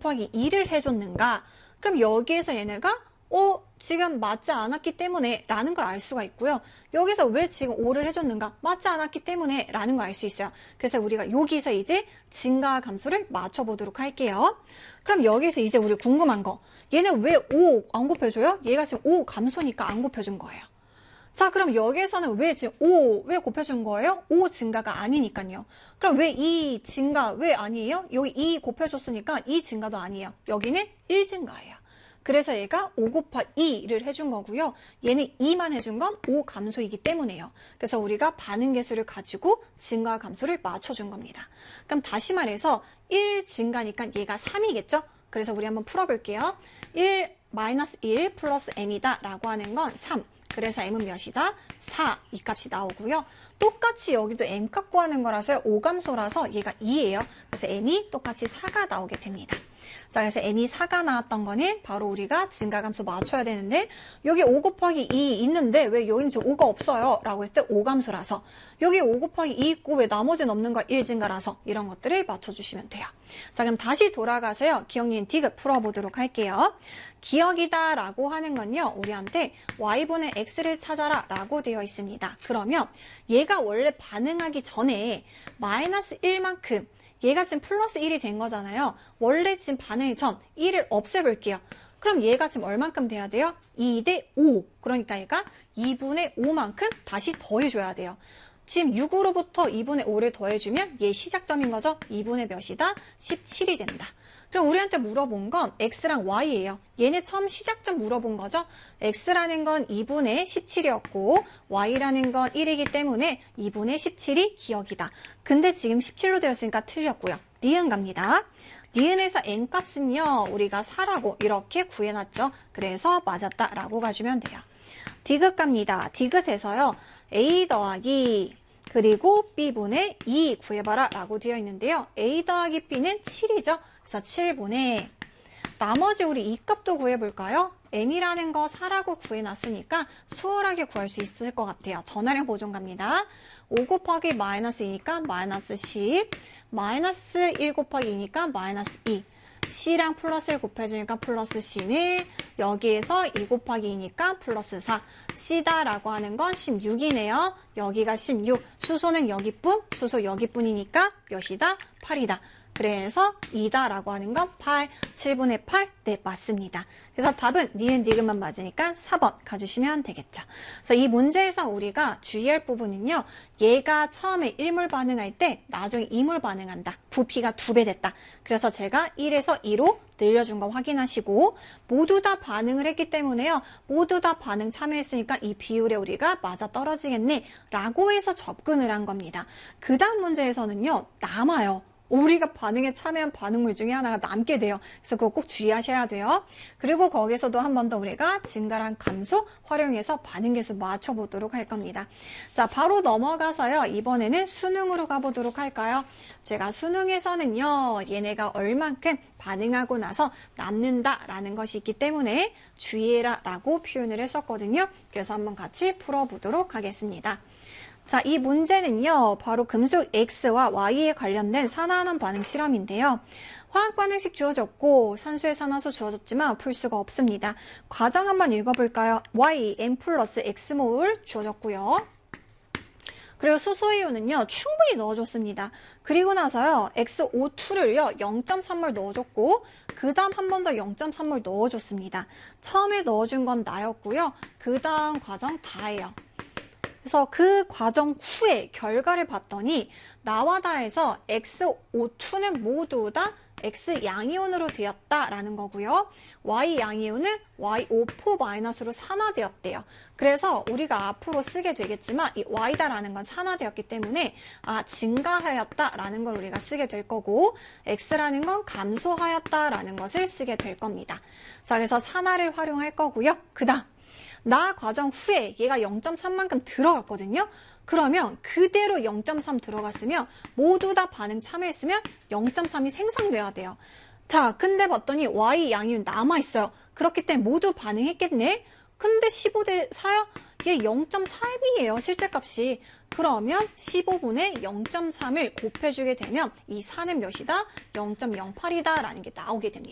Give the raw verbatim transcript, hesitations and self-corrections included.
곱하기 이를 해줬는가? 그럼 여기에서 얘네가 어, 지금 맞지 않았기 때문에 라는 걸 알 수가 있고요. 여기서 왜 지금 오를 해줬는가? 맞지 않았기 때문에 라는 걸 알 수 있어요. 그래서 우리가 여기서 이제 증가 감소를 맞춰보도록 할게요. 그럼 여기서 이제 우리 궁금한 거. 얘네 왜 오 안 곱해줘요? 얘가 지금 오 감소니까 안 곱해준 거예요. 자, 그럼 여기에서는 왜 지금 오, 왜 곱해준 거예요? 오 증가가 아니니까요. 그럼 왜 이 증가, 왜 아니에요? 여기 이 곱해줬으니까 이 증가도 아니에요. 여기는 일 증가예요. 그래서 얘가 오 곱하기 이를 해준 거고요. 얘는 이만 해준 건 오 감소이기 때문에요. 그래서 우리가 반응 계수를 가지고 증가와 감소를 맞춰준 겁니다. 그럼 다시 말해서 일 증가니까 얘가 삼이겠죠? 그래서 우리 한번 풀어볼게요. 일 마이너스 일 플러스 m이다 라고 하는 건 삼. 그래서 m은 몇이다? 사. 이 값이 나오고요. 똑같이 여기도 m값 구하는 거라서 오 감소라서 얘가 이예요. 그래서 m이 똑같이 사가 나오게 됩니다. 자, 그래서 m이 사가 나왔던 거는 바로 우리가 증가감소 맞춰야 되는데 여기 오 곱하기 이 있는데 왜 여기는 지금 오가 없어요? 라고 했을 때 오 감소라서 여기 오 곱하기 이 있고 왜 나머지는 없는 거 일 증가라서 이런 것들을 맞춰주시면 돼요. 자, 그럼 다시 돌아가서요. 기억니은 디귿 풀어보도록 할게요. 기억이다 라고 하는 건요. 우리한테 y분의 x를 찾아라 라고 되어 있습니다. 그러면 얘가 원래 반응하기 전에 마이너스 일만큼 얘가 지금 플러스 일이 된 거잖아요. 원래 지금 반응이 전 일을 없애볼게요. 그럼 얘가 지금 얼만큼 돼야 돼요? 이 대 오. 그러니까 얘가 이분의 오만큼 다시 더해줘야 돼요. 지금 육으로부터 이분의 오를 더해주면 얘 시작점인 거죠? 이분의 몇이다? 십칠이 된다. 그럼 우리한테 물어본 건 x랑 y예요. 얘네 처음 시작점 물어본 거죠? x라는 건 이분의 십칠이었고 y라는 건 일이기 때문에 이분의 십칠이 기억이다. 근데 지금 십칠로 되었으니까 틀렸고요. 니은 갑니다. 니은에서 n값은요. 우리가 사라고 이렇게 구해놨죠. 그래서 맞았다라고 가주면 돼요. 디귿 갑니다. 디귿에서요. a 더하기 그리고 b분의 이 구해봐라 라고 되어 있는데요. a 더하기 b는 칠이죠. 그래서 칠분의 나머지 우리 이 값도 구해볼까요? m이라는 거 사라고 구해놨으니까 수월하게 구할 수 있을 것 같아요. 전화량 보존 갑니다. 오 곱하기 마이너스 이니까 마이너스 십, 마이너스 일 곱하기 이니까 마이너스 이, c랑 플러스를 곱해주니까 플러스 c는 여기에서 이 곱하기 이니까 플러스 사, c다라고 하는 건 십육이네요. 여기가 십육, 수소는 여기뿐, 수소 여기뿐이니까 몇이다? 팔이다. 그래서 이다라고 하는 건 팔, 칠분의 팔, 네, 맞습니다. 그래서 답은 니은 디귿만 맞으니까 사 번 가주시면 되겠죠. 그래서 이 문제에서 우리가 주의할 부분은요. 얘가 처음에 일몰 반응할 때 나중에 이몰 반응한다. 부피가 두 배 됐다. 그래서 제가 일에서 이로 늘려준 거 확인하시고 모두 다 반응을 했기 때문에요. 모두 다 반응 참여했으니까 이 비율에 우리가 맞아 떨어지겠네 라고 해서 접근을 한 겁니다. 그 다음 문제에서는요. 남아요. 우리가 반응에 참여한 반응물 중에 하나가 남게 돼요. 그래서 그거 꼭 주의하셔야 돼요. 그리고 거기서도 한 번 더 우리가 증가랑 감소 활용해서 반응 계수 맞춰보도록 할 겁니다. 자, 바로 넘어가서요. 이번에는 수능으로 가보도록 할까요? 제가 수능에서는요. 얘네가 얼만큼 반응하고 나서 남는다라는 것이 있기 때문에 주의해라 라고 표현을 했었거든요. 그래서 한번 같이 풀어보도록 하겠습니다. 자, 이 문제는요, 바로 금속 X와 Y에 관련된 산화환원 반응 실험인데요. 화학 반응식 주어졌고, 산소의 산화수 주어졌지만 풀 수가 없습니다. 과정 한번 읽어볼까요? Y, M 플러스 X몰 주어졌고요. 그리고 수소이온은요, 충분히 넣어줬습니다. 그리고 나서요, 엑스 오 투를요, 영 점 삼 몰 넣어줬고, 그 다음 한 번 더 영 점 삼 몰 넣어줬습니다. 처음에 넣어준 건 나였고요. 그 다음 과정 다예요. 그래서 그 과정 후에 결과를 봤더니 나와 다에서 엑스 오 투는 모두 다 X 양이온으로 되었다라는 거고요. Y 양이온은 와이 오 사 마이너스로 산화되었대요. 그래서 우리가 앞으로 쓰게 되겠지만 이 Y다라는 건 산화되었기 때문에 아 증가하였다라는 걸 우리가 쓰게 될 거고 X라는 건 감소하였다라는 것을 쓰게 될 겁니다. 자, 그래서 산화를 활용할 거고요. 그 다음 나 과정 후에 얘가 영 점 삼만큼 들어갔거든요. 그러면 그대로 영 점 삼 들어갔으면 모두 다 반응 참여했으면 영 점 삼이 생성돼야 돼요. 자, 근데 봤더니 Y 양이온 남아있어요. 그렇기 때문에 모두 반응했겠네. 근데 십오 대 사요? 얘 영 점 삼이에요. 실제값이. 그러면 십오분의 영 점 삼을 곱해주게 되면 이 사는 몇이다? 영 점 영팔이다 라는 게 나오게 됩니다.